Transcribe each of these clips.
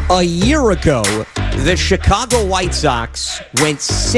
A year ago, the Chicago White Sox went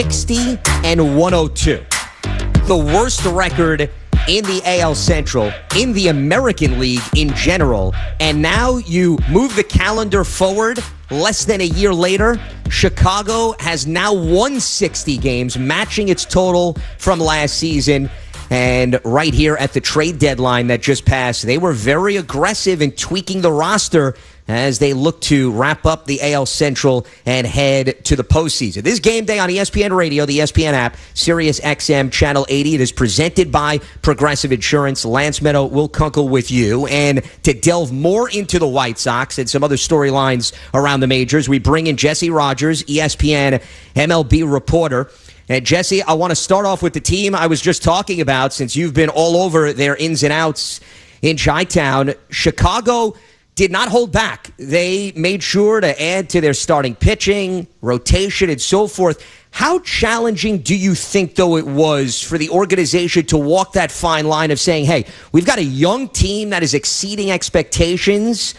60-102. The worst record in the AL Central, in the American League in general. And now you move the calendar forward less than a year later. Chicago has now won 60 games, matching its total from last season. And right here at the trade deadline that just passed, they were very aggressive in tweaking the roster as they look to wrap up the AL Central and head to the postseason. This is Game Day on ESPN Radio, the ESPN app, Sirius XM Channel 80. It is presented by Progressive Insurance. Lance Meadow, Will Kunkel with you. And to delve more into the White Sox and some other storylines around the majors, we bring in Jesse Rogers, ESPN MLB reporter. And Jesse, I want to start off with the team I was just talking about, since you've been all over their ins and outs in Chi-Town. Chicago did not hold back. They made sure to add to their starting pitching, rotation, and so forth. How challenging do you think, though, it was for the organization to walk that fine line of saying, hey, we've got a young team that is exceeding expectations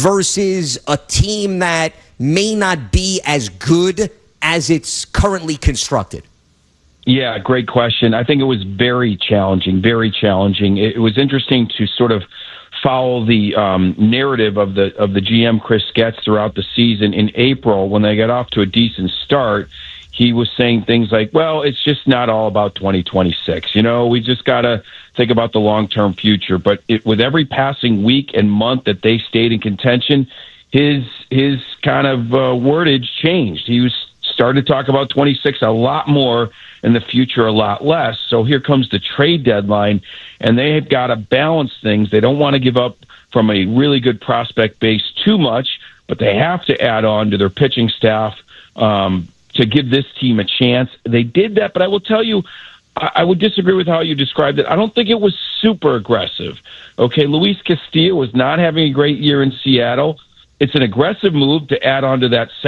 versus a team that may not be as good as it's currently constructed? Yeah, great question. I think it was very challenging, very challenging. It was interesting to sort of follow the narrative of the GM Chris Getz throughout the season. In April, when they got off to a decent start, he was saying things like, well, it's just not all about 2026. You know, we just got to think about the long-term future. But with every passing week and month that they stayed in contention, his kind of wordage changed. He started to talk about 26 a lot more and the future a lot less. So here comes the trade deadline, and they have got to balance things. They don't want to give up from a really good prospect base too much, but they have to add on to their pitching staff to give this team a chance. They did that, but I will tell you, I would disagree with how you described it. I don't think it was super aggressive. Okay, Luis Castillo was not having a great year in Seattle. It's an aggressive move to add on to that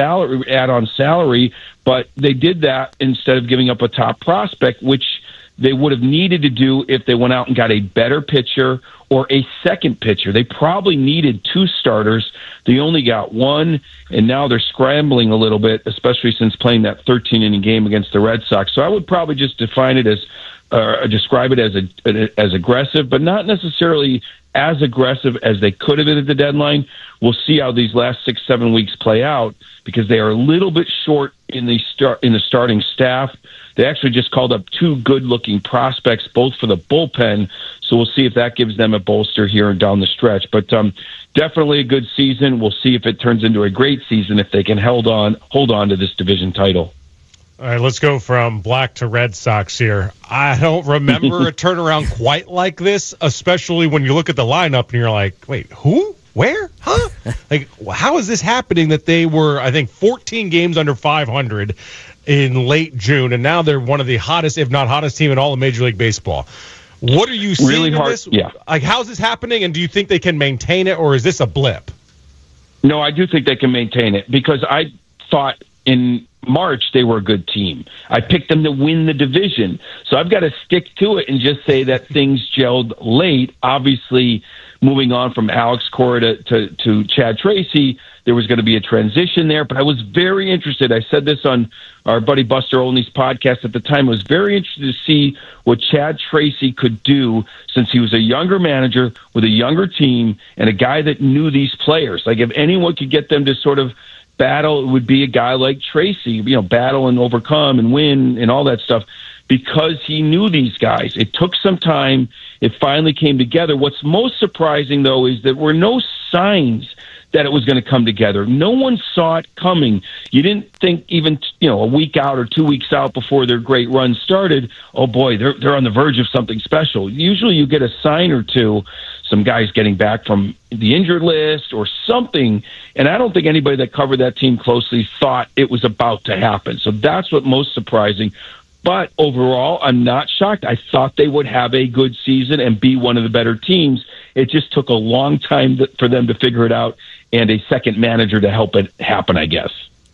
salary, but they did that instead of giving up a top prospect, which they would have needed to do if they went out and got a better pitcher or a second pitcher. They probably needed two starters. They only got one, and now they're scrambling a little bit, especially since playing that 13-inning game against the Red Sox. So I would probably just describe it as aggressive, but not necessarily as aggressive as they could have been at the deadline. We'll see how these last 6-7 weeks play out, because they are a little bit short in the starting staff. They actually just called up two good-looking prospects, both for the bullpen. So we'll see if that gives them a bolster here and down the stretch. But definitely a good season. We'll see if it turns into a great season if they can hold on to this division title. All right, let's go from Black to Red Sox here. I don't remember a turnaround quite like this, especially when you look at the lineup and you're like, wait, who? Where? Huh? Like, how is this happening that they were, I think, 14 games under 500 in late June, and now they're one of the hottest, if not hottest team in all of Major League Baseball? What are you seeing really hard, in this? Yeah. Like, how's this happening, and do you think they can maintain it, or is this a blip? No, I do think they can maintain it, because I thought in March they were a good team. I picked them to win the division. So I've got to stick to it and just say that things gelled late. Obviously, moving on from Alex Cora to Chad Tracy, there was going to be a transition there. But I was very interested. I said this on our buddy Buster Olney's podcast at the time. I was very interested to see what Chad Tracy could do, since he was a younger manager with a younger team and a guy that knew these players. Like, if anyone could get them to sort of battle, it would be a guy like Tracy, you know, battle and overcome and win and all that stuff, because he knew these guys. It took some time. It finally came together. What's most surprising, though, is that there were no signs that it was going to come together. No one saw it coming. You didn't think even, a week out or 2 weeks out before their great run started, oh boy, they're on the verge of something special. Usually you get a sign or two, some guys getting back from the injured list or something, and I don't think anybody that covered that team closely thought it was about to happen. So that's what most surprising. But overall, I'm not shocked. I thought they would have a good season and be one of the better teams. It just took a long time for them to figure it out, and a second manager to help it happen, I guess.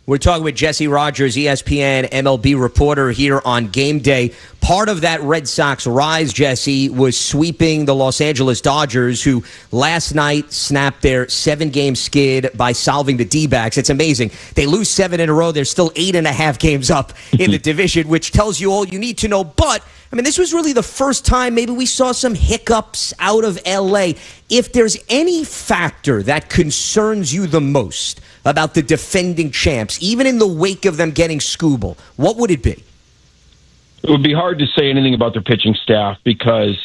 We're talking with Jesse Rogers, ESPN MLB reporter here on Game Day. Part of that Red Sox rise, Jesse, was sweeping the Los Angeles Dodgers, who last night snapped their 7-game skid by solving the D-backs. It's amazing. They lose 7 in a row. They're still 8.5 games up in the division, which tells you all you need to know. But, I mean, this was really the first time maybe we saw some hiccups out of L.A. If there's any factor that concerns you the most about the defending champs, even in the wake of them getting Skubal, what would it be? It would be hard to say anything about their pitching staff because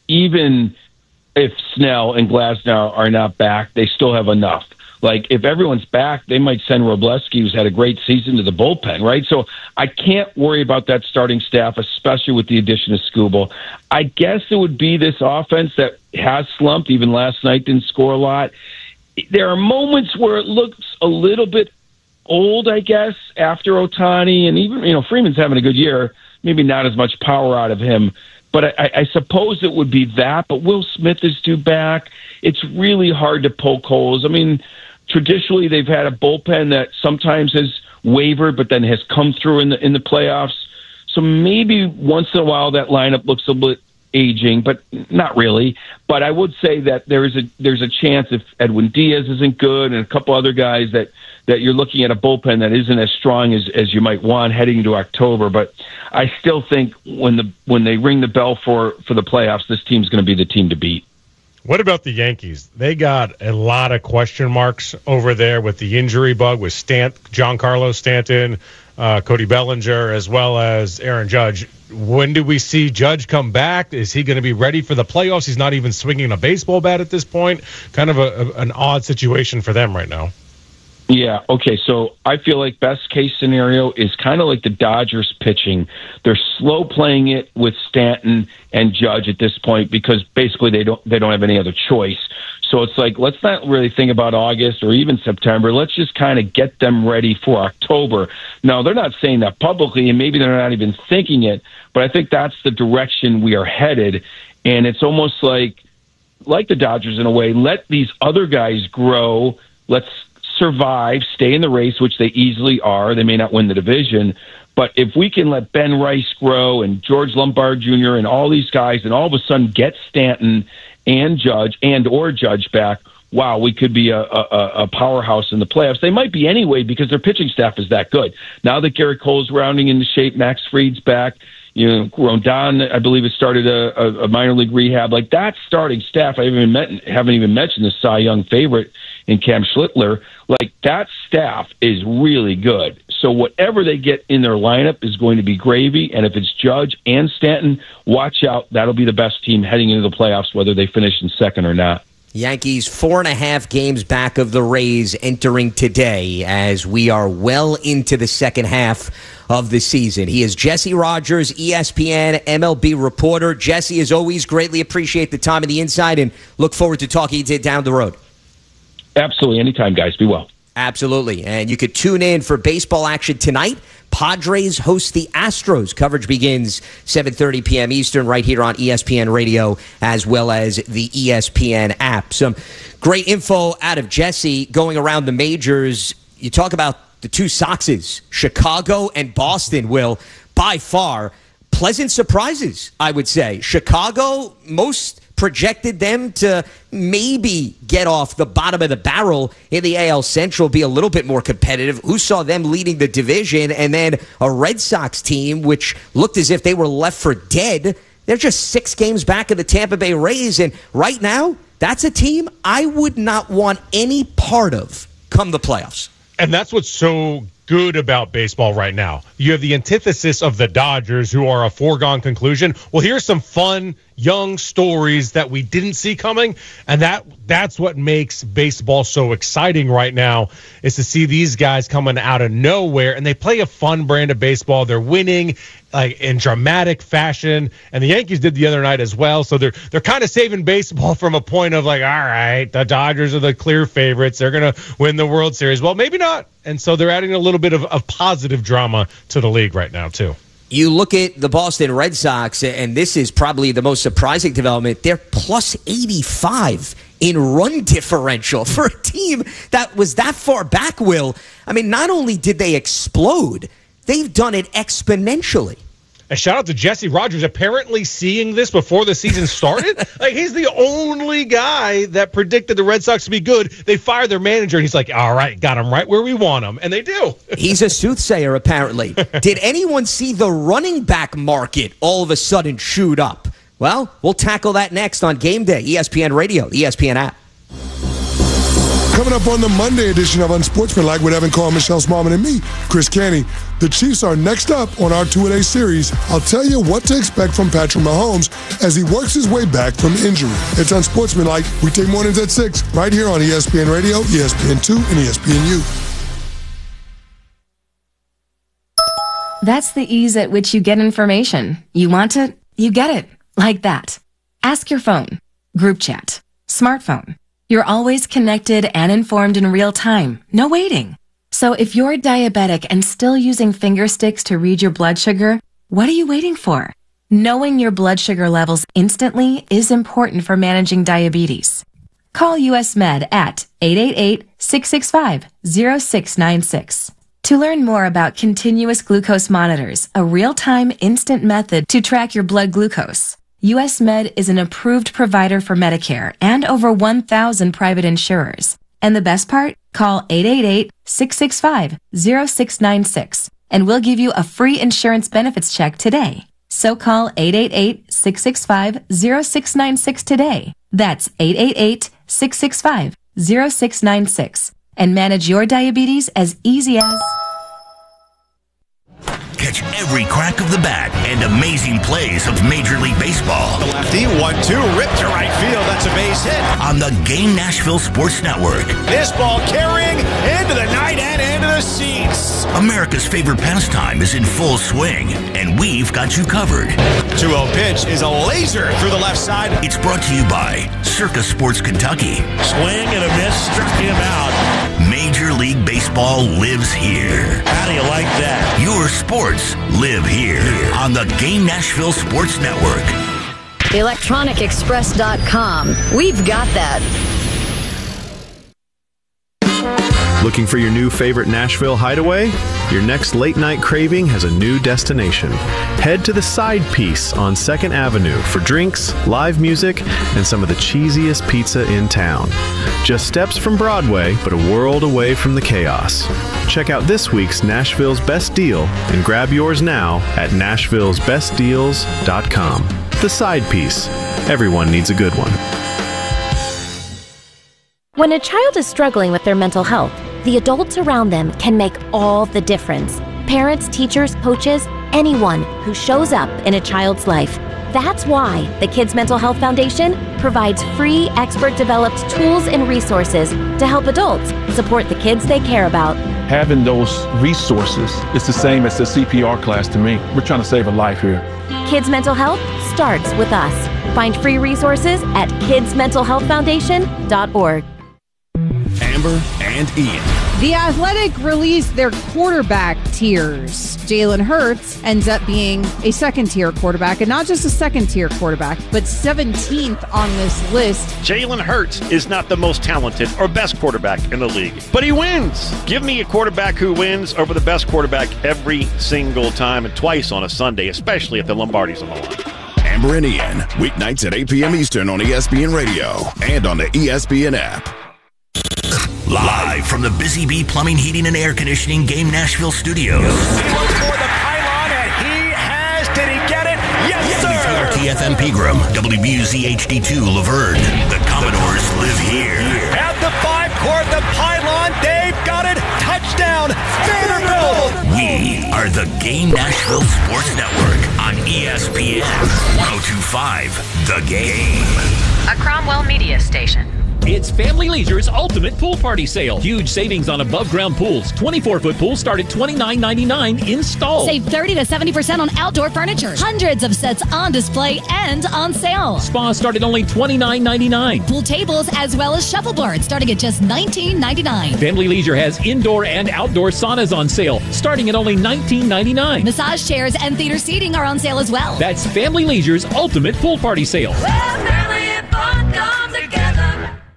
even if Snell and Glasnow are not back, they still have enough. Like, if everyone's back, they might send Wroblewski, who's had a great season, to the bullpen, right? So I can't worry about that starting staff, especially with the addition of Skubal. I guess it would be this offense that has slumped. Even last night didn't score a lot. There are moments where it looks a little bit old, I guess, after Ohtani, and even, Freeman's having a good year. Maybe not as much power out of him. But I suppose it would be that. But Will Smith is due back. It's really hard to poke holes. I mean, traditionally they've had a bullpen that sometimes has wavered, but then has come through in the playoffs. So maybe once in a while that lineup looks a bit aging, but not really. But I would say that there's a chance if Edwin Diaz isn't good and a couple other guys that you're looking at a bullpen that isn't as strong as you might want heading into October. But I still think when they ring the bell for the playoffs, this team's going to be the team to beat. What about the Yankees? They got a lot of question marks over there with the injury bug with Giancarlo Stanton, Cody Bellinger, as well as Aaron Judge. When do we see Judge come back? Is he going to be ready for the playoffs? He's not even swinging a baseball bat at this point. Kind of an odd situation for them right now. Yeah, okay, so I feel like best case scenario is kind of like the Dodgers pitching. They're slow playing it with Stanton and Judge at this point because basically they don't have any other choice. So it's like, let's not really think about August or even September. Let's just kind of get them ready for October. Now, they're not saying that publicly, and maybe they're not even thinking it, but I think that's the direction we are headed. And it's almost like the Dodgers in a way. Let these other guys grow. Let's survive, stay in the race, which they easily are. They may not win the division, but if we can let Ben Rice grow and George Lombard Jr. and all these guys and all of a sudden get Stanton and Judge or Judge back, wow, we could be a powerhouse in the playoffs. They might be anyway because their pitching staff is that good. Now that Garrett Cole's rounding into shape, Max Fried's back, Rondon, I believe, has started a minor league rehab. Like, that starting staff, I haven't even mentioned the Cy Young favorite in Cam Schlittler. Like, that staff is really good. So whatever they get in their lineup is going to be gravy. And if it's Judge and Stanton, watch out. That'll be the best team heading into the playoffs, whether they finish in second or not. Yankees 4.5 games back of the Rays entering today as we are well into the second half of the season. He is Jesse Rogers, ESPN MLB reporter. Jesse, as always, greatly appreciate the time and the insight and look forward to talking to you down the road. Absolutely. Anytime, guys. Be well. Absolutely. And you could tune in for baseball action tonight. Padres host the Astros. Coverage begins 7:30 p.m. Eastern right here on ESPN Radio as well as the ESPN app. Some great info out of Jesse going around the majors. You talk about the two Soxes, Chicago and Boston, will by far pleasant surprises, I would say. Chicago, most projected them to maybe get off the bottom of the barrel in the AL Central, be a little bit more competitive. Who saw them leading the division? And then a Red Sox team, which looked as if they were left for dead. They're just 6 games back of the Tampa Bay Rays. And right now, that's a team I would not want any part of come the playoffs. And that's what's so good about baseball right now. You have the antithesis of the Dodgers, who are a foregone conclusion. Well, here's some fun, young stories that we didn't see coming, and that's what makes baseball so exciting right now, is to see these guys coming out of nowhere, and they play a fun brand of baseball. They're winning like in dramatic fashion, and the Yankees did the other night as well. So they're kind of saving baseball from a point of like, all right, the Dodgers are the clear favorites. They're going to win the World Series. Well, maybe not. And so they're adding a little bit of positive drama to the league right now, too. You look at the Boston Red Sox, and this is probably the most surprising development. They're plus 85 in run differential for a team that was that far back, Will. I mean, not only did they explode, they've done it exponentially. A shout out to Jesse Rogers apparently seeing this before the season started. Like, he's the only guy that predicted the Red Sox to be good. They fired their manager, and he's like, all right, got him right where we want him. And they do. He's a soothsayer, apparently. Did anyone see the running back market all of a sudden shoot up? Well, we'll tackle that next on Game Day, ESPN Radio, the ESPN app. Coming up on the Monday edition of Unsportsmanlike with Evan Carr, Michelle Smallman, and me, Chris Canty. The Chiefs are next up on our two-a-day series. I'll tell you what to expect from Patrick Mahomes as he works his way back from injury. It's Unsportsmanlike, weekday mornings at 6, right here on ESPN Radio, ESPN2, and ESPNU. That's the ease at which you get information. You want it, you get it. Like that. Ask your phone. Group chat. Smartphone. You're always connected and informed in real time. No waiting. So if you're diabetic and still using finger sticks to read your blood sugar, what are you waiting for? Knowing your blood sugar levels instantly is important for managing diabetes. Call US Med at 888-665-0696. To learn more about continuous glucose monitors, a real-time instant method to track your blood glucose. US Med is an approved provider for Medicare and over 1,000 private insurers. And the best part? Call 888-665-0696 and we'll give you a free insurance benefits check today. So call 888-665-0696 today. That's 888-665-0696 and manage your diabetes as easy as... Catch every crack of the bat and amazing plays of Major League Baseball. The lefty, 1-2, ripped to right field. That's a base hit. On the Game Nashville Sports Network. This ball carrying into the night and into the seats. America's favorite pastime is in full swing, and we've got you covered. 2-0 pitch is a laser through the left side. It's brought to you by Circa Sports Kentucky. Swing and a miss, struck him out. Major League Baseball lives here. How do you like that? Your sports live here on the Game Nashville Sports Network. ElectronicExpress.com. We've got that. Looking for your new favorite Nashville hideaway? Your next late night craving has a new destination. Head to the Side Piece on 2nd Avenue for drinks, live music, and some of the cheesiest pizza in town. Just steps from Broadway, but a world away from the chaos. Check out this week's Nashville's Best Deal and grab yours now at nashvillesbestdeals.com. The Side Piece. Everyone needs a good one. When a child is struggling with their mental health, the adults around them can make all the difference. Parents, teachers, coaches, anyone who shows up in a child's life. That's why the Kids Mental Health Foundation provides free, expert-developed tools and resources to help adults support the kids they care about. Having those resources is the same as the CPR class to me. We're trying to save a life here. Kids Mental Health starts with us. Find free resources at kidsmentalhealthfoundation.org. Amber and Ian. The Athletic released their quarterback tiers. Jalen Hurts ends up being a second-tier quarterback, and not just a second-tier quarterback, but 17th on this list. Jalen Hurts is not the most talented or best quarterback in the league, but he wins. Give me a quarterback who wins over the best quarterback every single time and twice on a Sunday, especially if the Lombardi's on the line. Amber and Ian, weeknights at 8 p.m. Eastern on ESPN Radio and on the ESPN app. Live from the Busy Bee Plumbing, Heating, and Air Conditioning Game Nashville Studios. He looks for the pylon, and he has. Did he get it? Yes, sir. TFM Pegram, WBUZ HD2 Laverne. The Commodores live here. At the 5-court, the pylon. Dave got it. Touchdown, Vanderbilt. We are the Game Nashville Sports Network on ESPN 102.5. The Game. A Cromwell Media Station. It's Family Leisure's ultimate pool party sale. Huge savings on above-ground pools. 24-foot pools start at $29.99 installed. Save 30 to 70% on outdoor furniture. Hundreds of sets on display and on sale. Spas start at only $29.99. Pool tables as well as shuffleboards starting at just $19.99. Family Leisure has indoor and outdoor saunas on sale starting at only $19.99. Massage chairs and theater seating are on sale as well. That's Family Leisure's ultimate pool party sale. Where family and fun come together.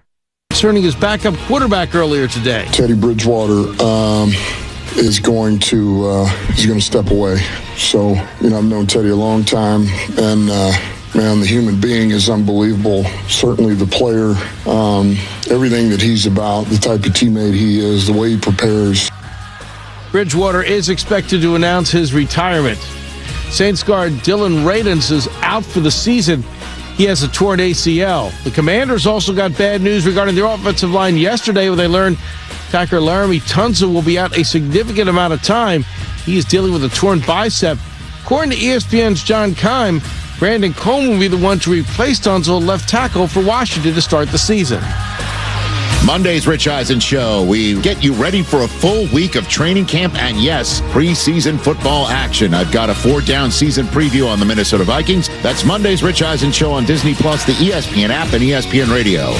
concerning his backup quarterback earlier today. Teddy Bridgewater is going to step away. So, I've known Teddy a long time, and man, the human being is unbelievable. Certainly the player, everything that he's about, the type of teammate he is, the way he prepares. Bridgewater is expected to announce his retirement. Saints guard Dylan Radins is out for the season. He has a torn ACL. The Commanders also got bad news regarding their offensive line yesterday when they learned attacker Laramie Tunsil will be out a significant amount of time. He is dealing with a torn bicep. According to ESPN's John Keim, Brandon Coleman will be the one to replace Tunsil, left tackle for Washington to start the season. Monday's Rich Eisen Show. We get you ready for a full week of training camp and, yes, preseason football action. I've got a 4-down season preview on the Minnesota Vikings. That's Monday's Rich Eisen Show on Disney+, the ESPN app, and ESPN Radio.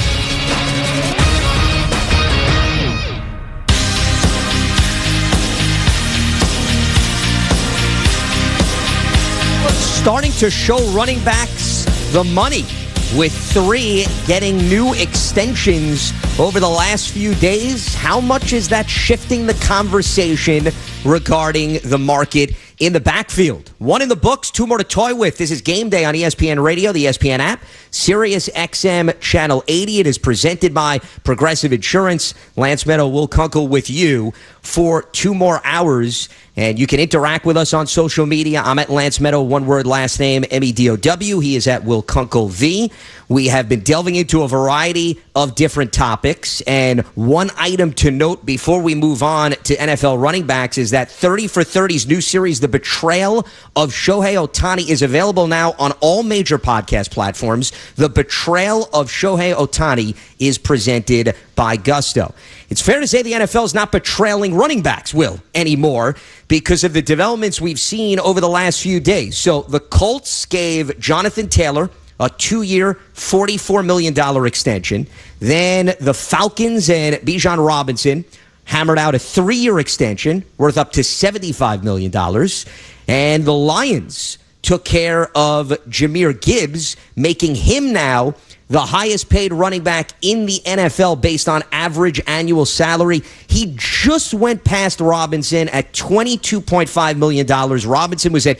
Starting to show running backs the money, with 3 getting new extensions over the last few days. How much is that shifting the conversation regarding the market in the backfield? 1 in the books, 2 more to toy with. This is Game Day on ESPN Radio, the ESPN app, Sirius XM Channel 80. It is presented by Progressive Insurance. Lance Meadow, Will Kunkel with you for 2 more hours. And you can interact with us on social media. I'm at Lance Meadow, one word, last name, MEDOW. He is at Will Kunkel V. We have been delving into a variety of different topics. And one item to note before we move on to NFL running backs is that 30 for 30's new series, The Betrayal of Shohei Ohtani, is available now on all major podcast platforms. The Betrayal of Shohei Ohtani is presented by Gusto. It's fair to say the NFL is not betraying running backs, Will, anymore because of the developments we've seen over the last few days. So the Colts gave Jonathan Taylor a 2-year, $44 million extension. Then the Falcons and Bijan Robinson hammered out a 3-year extension worth up to $75 million. And the Lions took care of Jahmyr Gibbs, making him now the highest paid running back in the NFL based on average annual salary. He just went past Robinson at $22.5 million. Robinson was at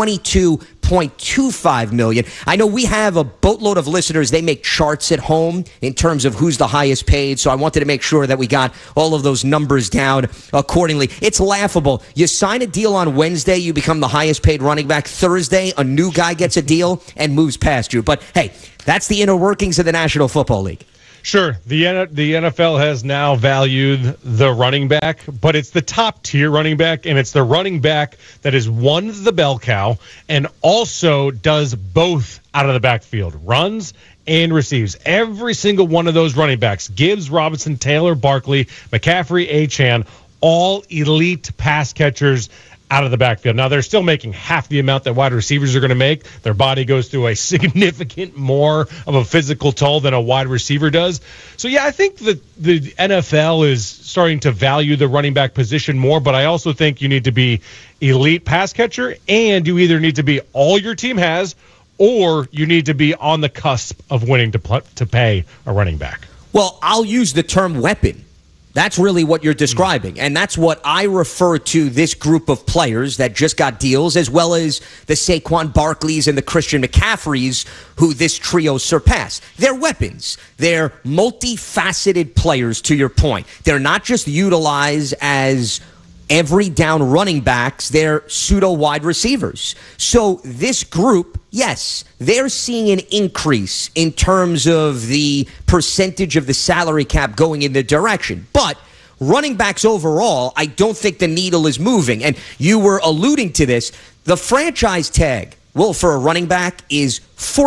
$22.25 million. I know we have a boatload of listeners. They make charts at home in terms of who's the highest paid, so I wanted to make sure that we got all of those numbers down accordingly. It's laughable. You sign a deal on Wednesday, you become the highest paid running back. Thursday, a new guy gets a deal and moves past you. But hey, that's the inner workings of the National Football League. Sure, the NFL has now valued the running back, but it's the top tier running back, and it's the running back that is one, the bell cow, and also does both out of the backfield, runs and receives. Every single one of those running backs, Gibbs, Robinson, Taylor, Barkley, McCaffrey, Achane, all elite pass catchers out of the backfield. Now, they're still making half the amount that wide receivers are going to make. Their body goes through a significant more of a physical toll than a wide receiver does. So, yeah, I think that the NFL is starting to value the running back position more, but I also think you need to be elite pass catcher, and you either need to be all your team has, or you need to be on the cusp of winning to pay a running back. Well, I'll use the term weapon. That's really what you're describing. And that's what I refer to this group of players that just got deals, as well as the Saquon Barkleys and the Christian McCaffreys, who this trio surpassed. They're weapons. They're multifaceted players, to your point. They're not just utilized as every down running backs, they're pseudo wide receivers. So this group, yes, they're seeing an increase in terms of the percentage of the salary cap going in the direction. But running backs overall, I don't think the needle is moving. And you were alluding to this. The franchise tag, well, for a running back is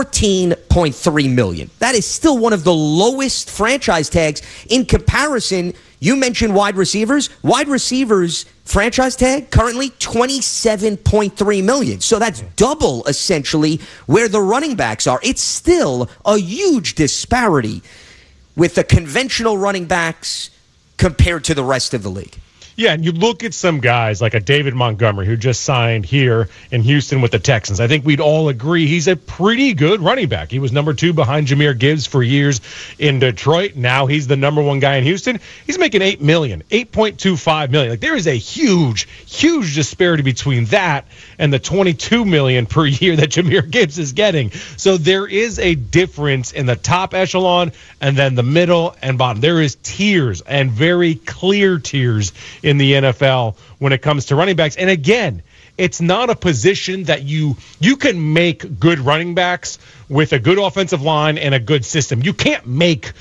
$14.3 million. That is still one of the lowest franchise tags in comparison. You mentioned wide receivers. Wide receivers franchise tag currently $27.3 million. So that's double essentially where the running backs are. It's still a huge disparity with the conventional running backs compared to the rest of the league. Yeah, and you look at some guys like a David Montgomery who just signed here in Houston with the Texans. I think we'd all agree he's a pretty good running back. He was number 2 behind Jahmyr Gibbs for years in Detroit. Now he's the number 1 guy in Houston. He's making $8 million, $8.25 million. Like, there is a huge disparity between that and the $22 million per year that Jahmyr Gibbs is getting. So there is a difference in the top echelon and then the middle and bottom. There is tiers, and very clear tiers in the NFL when it comes to running backs. And again, it's not a position that you can make good running backs with a good offensive line and a good system. You can't make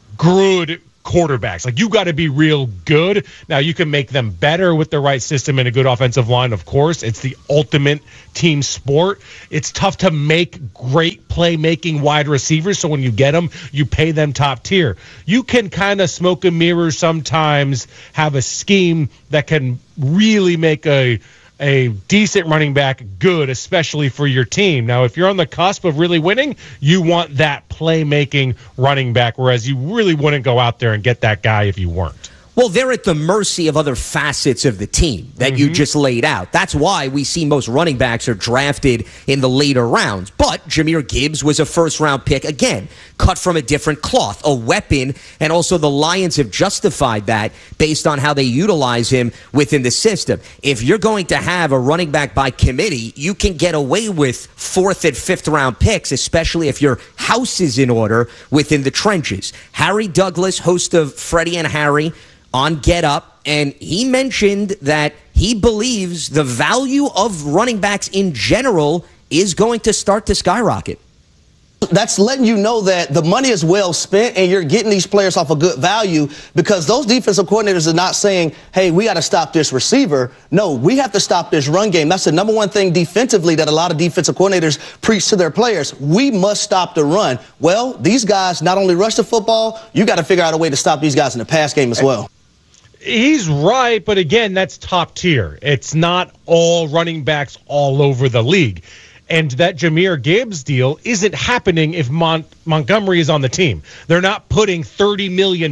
good quarterbacks. Like, you got to be real good. Now, you can make them better with the right system and a good offensive line, of course. It's the ultimate team sport. It's tough to make great playmaking wide receivers, so when you get them, you pay them top tier. You can kind of smoke and mirror sometimes, have a scheme that can really make a decent running back good, especially for your team. Now, if you're on the cusp of really winning, you want that playmaking running back, whereas you really wouldn't go out there and get that guy if you weren't. Well, they're at the mercy of other facets of the team that you just laid out. That's why we see most running backs are drafted in the later rounds. But Jahmyr Gibbs was a first-round pick, again, cut from a different cloth, a weapon, and also the Lions have justified that based on how they utilize him within the system. If you're going to have a running back by committee, you can get away with 4th and 5th-round picks, especially if your house is in order within the trenches. Harry Douglas, host of Freddie and Harry, on Get Up, and he mentioned that he believes the value of running backs in general is going to start to skyrocket. That's letting you know that the money is well spent and you're getting these players off a good value, because those defensive coordinators are not saying, hey, we got to stop this receiver. No, we have to stop this run game. That's the number one thing defensively that a lot of defensive coordinators preach to their players. We must stop the run. Well, these guys not only rush the football, you got to figure out a way to stop these guys in the pass game as well. He's right, but again, that's top tier. It's not all running backs all over the league. And that Jahmyr Gibbs deal isn't happening if Montgomery is on the team. They're not putting $30 million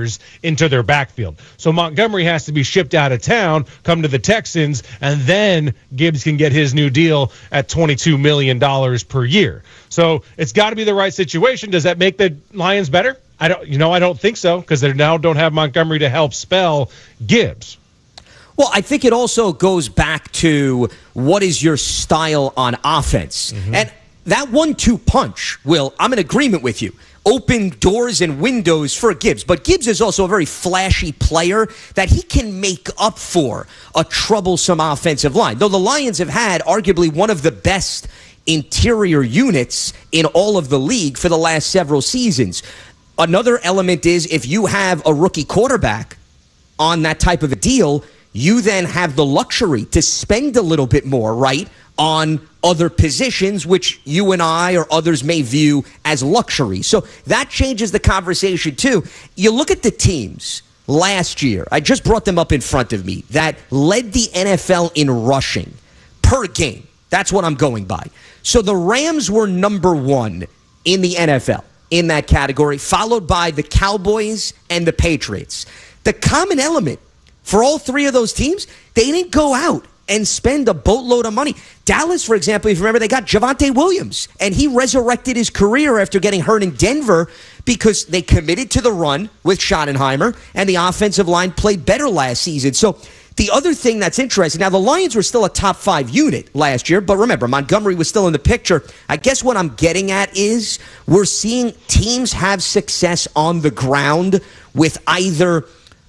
into their backfield. So Montgomery has to be shipped out of town, come to the Texans, and then Gibbs can get his new deal at $22 million per year. So it's got to be the right situation. Does that make the Lions better? I don't think so, because they now don't have Montgomery to help spell Gibbs. Well, I think it also goes back to what is your style on offense. And that 1-2 punch, Will, I'm in agreement with you. Open doors and windows for Gibbs. But Gibbs is also a very flashy player that he can make up for a troublesome offensive line. Though the Lions have had arguably one of the best interior units in all of the league for the last several seasons. Another element is if you have a rookie quarterback on that type of a deal, you then have the luxury to spend a little bit more, right, on other positions, which you and I or others may view as luxury. So that changes the conversation, too. You look at the teams last year, I just brought them up in front of me, that led the NFL in rushing per game. That's what I'm going by. So the Rams were number 1 in the NFL in that category, followed by the Cowboys and the Patriots. The common element for all 3 of those teams, they didn't go out and spend a boatload of money. Dallas, for example, if you remember, they got Javonte Williams, and he resurrected his career after getting hurt in Denver because they committed to the run with Schottenheimer, and the offensive line played better last season. So the other thing that's interesting, now the Lions were still a top 5 unit last year, but remember, Montgomery was still in the picture. I guess what I'm getting at is we're seeing teams have success on the ground with either,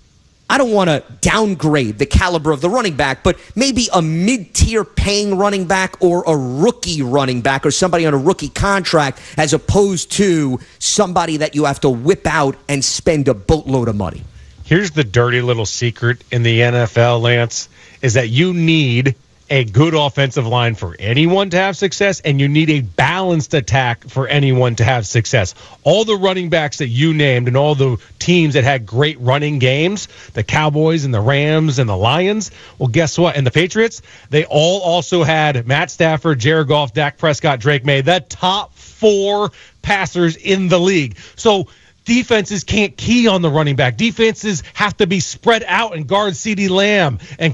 I don't want to downgrade the caliber of the running back, but maybe a mid-tier paying running back or a rookie running back or somebody on a rookie contract as opposed to somebody that you have to whip out and spend a boatload of money. Here's the dirty little secret in the NFL, Lance, is that you need a good offensive line for anyone to have success, and you need a balanced attack for anyone to have success. All the running backs that you named and all the teams that had great running games, the Cowboys and the Rams and the Lions, well, guess what? And the Patriots, they all also had Matt Stafford, Jared Goff, Dak Prescott, Drake May, the top 4 passers in the league. So defenses can't key on the running back. Defenses have to be spread out and guard CeeDee Lamb and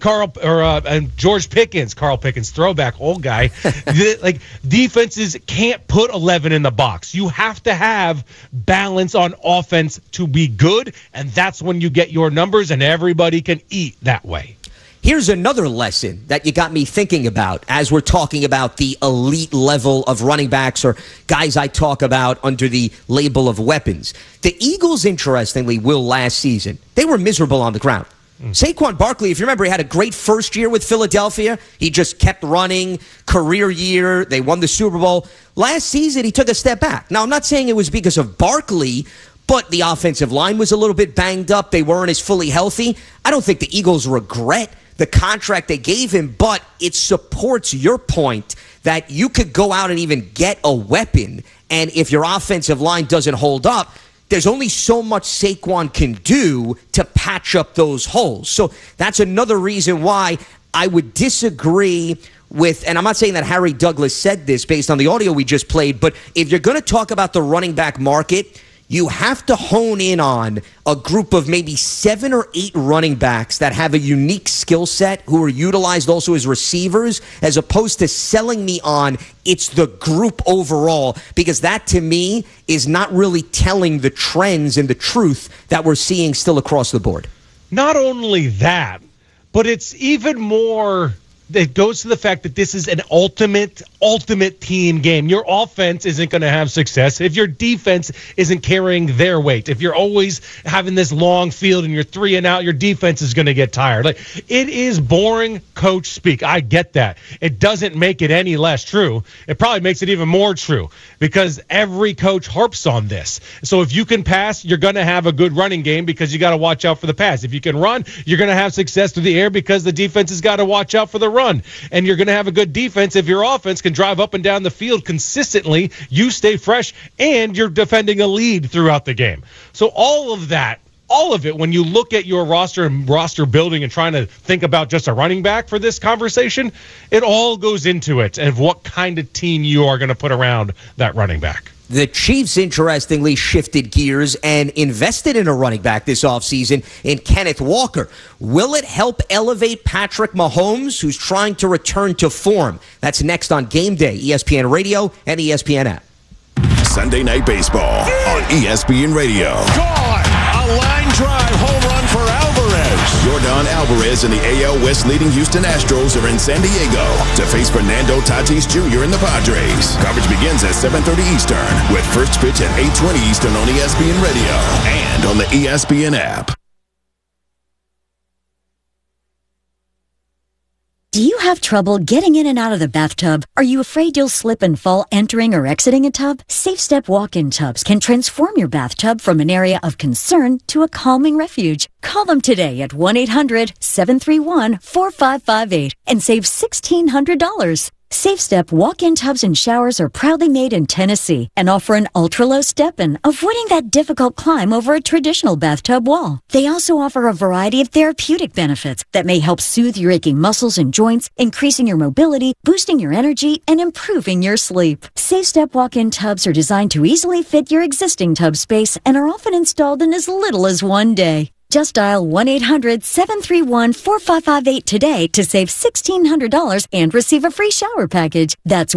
and George Pickens. Carl Pickens, throwback, old guy. Like, defenses can't put 11 in the box. You have to have balance on offense to be good, and that's when you get your numbers, and everybody can eat that way. Here's another lesson that you got me thinking about as we're talking about the elite level of running backs, or guys I talk about under the label of weapons. The Eagles, interestingly, last season, they were miserable on the ground. Saquon Barkley, if you remember, he had a great first year with Philadelphia. He just kept running, career year. They won the Super Bowl. Last season, he took a step back. Now, I'm not saying it was because of Barkley, but the offensive line was a little bit banged up. They weren't as fully healthy. I don't think the Eagles regret the contract they gave him, but it supports your point that you could go out and even get a weapon, and if your offensive line doesn't hold up, there's only so much Saquon can do to patch up those holes. So that's another reason why I would disagree with, and I'm not saying that Harry Douglas said this based on the audio we just played, but if you're going to talk about the running back market, you have to hone in on a group of maybe 7 or 8 running backs that have a unique skill set who are utilized also as receivers, as opposed to selling me on it's the group overall, because that to me is not really telling the trends and the truth that we're seeing still across the board. Not only that, but it's even more. It goes to the fact that this is an ultimate team game. Your offense isn't going to have success if your defense isn't carrying their weight. If you're always having this long field and you're 3 and out, your defense is going to get tired. Like, it is boring coach speak. I get that. It doesn't make it any less true. It probably makes it even more true, because every coach harps on this. So if you can pass, you're going to have a good running game because you got to watch out for the pass. If you can run, you're going to have success through the air because the defense has got to watch out for the run. And you're going to have a good defense if your offense can drive up and down the field consistently, you stay fresh, and you're defending a lead throughout the game. So all of that, all of it, when you look at your roster and roster building and trying to think about just a running back for this conversation, it all goes into it and what kind of team you are going to put around that running back. The Chiefs, interestingly, shifted gears and invested in a running back this offseason in Kenneth Walker. Will it help elevate Patrick Mahomes, who's trying to return to form? That's next on Game Day, ESPN Radio and ESPN app. Sunday Night Baseball on ESPN Radio. Gone! A line drive home run for Alvarez. Yordan Alvarez and the AL West leading Houston Astros are in San Diego to face Fernando Tatis Jr. and the Padres. Coverage begins at 7:30 Eastern with first pitch at 8:20 Eastern on ESPN Radio and on the ESPN app. Do you have trouble getting in and out of the bathtub? Are you afraid you'll slip and fall entering or exiting a tub? SafeStep walk-in tubs can transform your bathtub from an area of concern to a calming refuge. Call them today at 1-800-731-4558 and save $1,600. SafeStep walk-in tubs and showers are proudly made in Tennessee and offer an ultra-low step-in, avoiding that difficult climb over a traditional bathtub wall. They also offer a variety of therapeutic benefits that may help soothe your aching muscles and joints, increasing your mobility, boosting your energy, and improving your sleep. SafeStep walk-in tubs are designed to easily fit your existing tub space and are often installed in as little as one day. Just dial 1-800-731-4558 today to save $1,600 and receive a free shower package. That's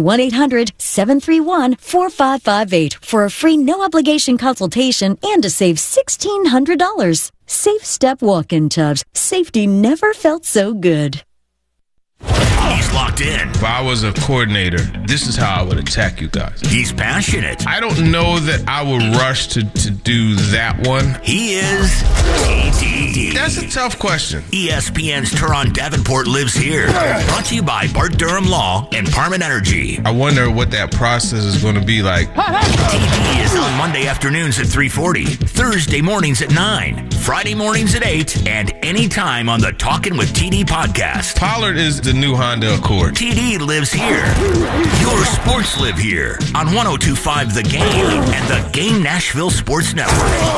1-800-731-4558 for a free no-obligation consultation and to save $1,600. SafeStep walk-in tubs. Safety never felt so good. He's locked in. If I was a coordinator, this is how I would attack you guys. He's passionate. I don't know that I would rush to do that one. He is TDD. That's a tough question. ESPN's Teron Davenport lives here. Brought to you by Bart Durham Law and Parman Energy. I wonder what that process is going to be like. TD is on Monday afternoons at 3:40, Thursday mornings at 9, Friday mornings at 8, and anytime on the Talkin' with TD podcast. Pollard is the new Honda Accord. TD lives here. Your sports live here on 102.5 The Game and the Game Nashville Sports Network.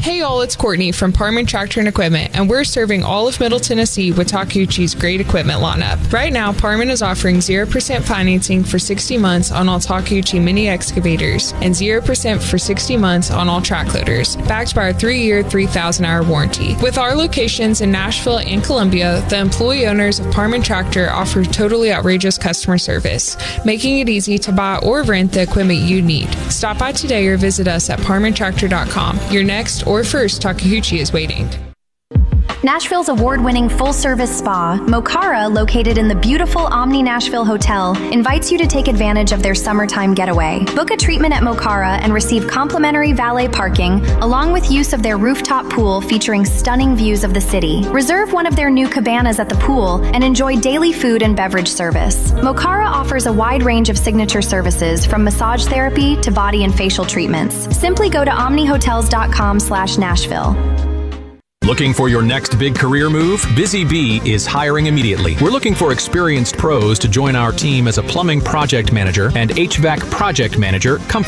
Hey all, it's Courtney from Parman Tractor and Equipment, and we're serving all of Middle Tennessee with Takeuchi's great equipment lineup. Right now, Parman is offering 0% financing for 60 months on all Takeuchi mini excavators and 0% for 60 months on all track loaders, backed by our 3-year, 3,000-hour warranty. With our locations in Nashville and Columbia, the employee owners of Parman Tractor offer totally outrageous customer service, making it easy to buy or rent the equipment you need. Stop by today or visit us at parmantractor.com. Your next or first Takeuchi is waiting. Nashville's award-winning full-service spa, Mokara, located in the beautiful Omni Nashville Hotel, invites you to take advantage of their summertime getaway. Book a treatment at Mokara and receive complimentary valet parking, along with use of their rooftop pool featuring stunning views of the city. Reserve one of their new cabanas at the pool and enjoy daily food and beverage service. Mokara offers a wide range of signature services, from massage therapy to body and facial treatments. Simply go to omnihotels.com/Nashville. Looking for your next big career move? Busy Bee is hiring immediately. We're looking for experienced pros to join our team as a plumbing project manager and HVAC project manager. Come